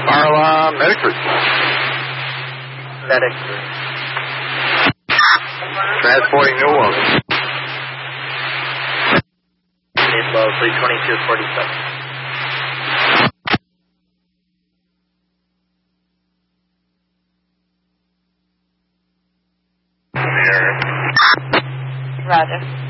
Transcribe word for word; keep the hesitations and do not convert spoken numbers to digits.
Marla Medically. Medically. Transporting New Orleans. Need low, three twenty-two forty-seven. Roger.